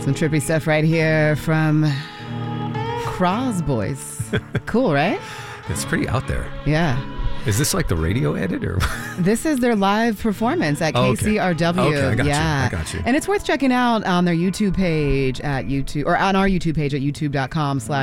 Some trippy stuff right here from Cross Boys. Cool, right? It's pretty out there. Yeah. Is this like the radio edit or? This is their live performance at KCRW. Okay, I got you. And it's worth checking out on their YouTube page at YouTube, or on our YouTube page at youtube.com/